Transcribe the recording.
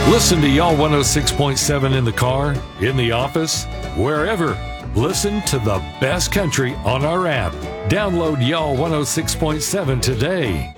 Listen to Y'all 106.7 in the car, in the office, wherever. Listen to the best country on our app. Download Y'all 106.7 today.